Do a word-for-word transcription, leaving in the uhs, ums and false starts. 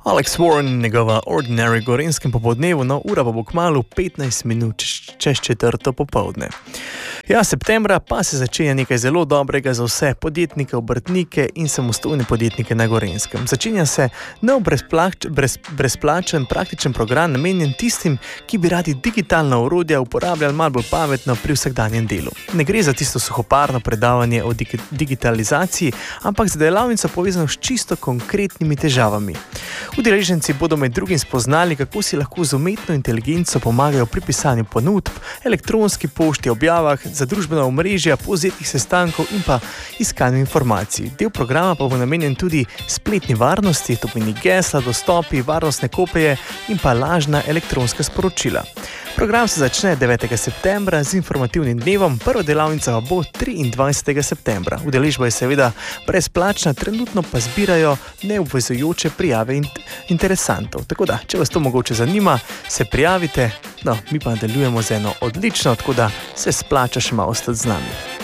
Alex Warren in njegova Ordinary Gorenjskem popoldnevu, no ura pa bo kmalu petnajst minut čez četrto popoldne. Ja, septembra pa se začenja nekaj zelo dobrega za vse podjetnike, obrtnike in samostojne podjetnike na Gorenjskem. Začenja se nov brezplač, brez, brezplačen praktičen program namenjen tistim, ki bi radi digitalna orodja uporabljali malo bolj pametno pri vsakdanjem delu. Ne gre za tisto suhoparno predavanje o digi- digitalizaciji, ampak za delavnico povezano s čisto konkretnimi težavami. Udeleženci bodo med drugim spoznali, kako si lahko z umetno inteligenco pomagajo pri pisanju ponudb, elektronski pošti, objavah, za družbena omrežja, povzetih sestankov in pa iskanju informacij. Del programa pa bo namenjen tudi spletni varnosti, to pomeni gesla, dostopi, varnostne kopije in pa lažna elektronska sporočila. Program se začne devetega septembra z informativnim dnevom, prva delavnica pa bo triindvajsetega septembra. Udeležba je seveda brezplačna, trenutno pa zbirajo neobvezujoče prijave in interesantov. Tako da, če vas to mogoče zanima, se prijavite. No, mi pa nadaljujemo z eno odlično, tako da se splača še malo ostati z nami.